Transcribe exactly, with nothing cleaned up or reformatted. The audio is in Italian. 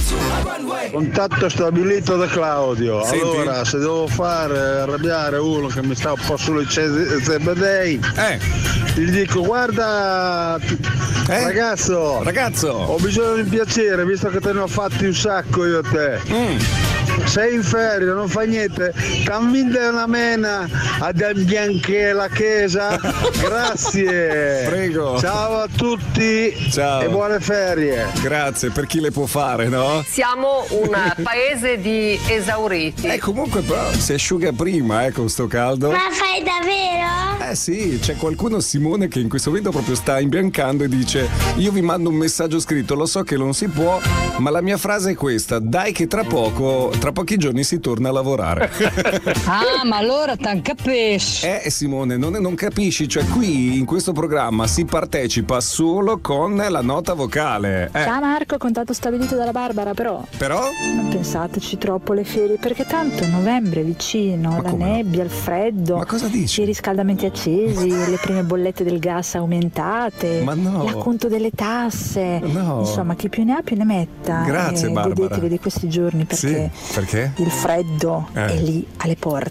Contatto stabilito da Claudio. Senti? Allora, se devo fare arrabbiare uno che mi sta un po' sulle zebedei, Eh, gli dico guarda Eh? ragazzo, ragazzo. ho bisogno di piacere, visto che te ne ho fatti un sacco io e te. Mm. Sei in ferie, non fai niente, cammina una mena ad ambianche la chiesa. Grazie. Prego. Ciao a tutti. Ciao. E buone ferie. Grazie, per chi le può fare, no? Siamo un paese di esauriti. Eh, comunque però si asciuga prima, eh, con sto caldo. Ma fai davvero? Eh sì, c'è qualcuno, Simone, che in questo momento proprio sta imbiancando e dice: io vi mando un messaggio scritto, lo so che non si può, ma la mia frase è questa: dai che tra poco, tra pochi giorni si torna a lavorare. Ah, ma allora tan capisci. Eh Simone, non, non capisci, cioè qui in questo programma si partecipa solo con la nota vocale. Eh. Ciao Marco, contatto stabilito dalla Barbara, però Però? non pensateci troppo alle ferie, perché tanto novembre è vicino, Ma la come no? nebbia, il freddo, Ma cosa dici? i riscaldamenti accesi, le prime bollette del gas aumentate, Ma no. l'acconto delle tasse, No. insomma chi più ne ha più ne metta. Grazie, e Barbara. godetevi di questi giorni perché Sì, perché? il freddo Eh. è lì alle porte.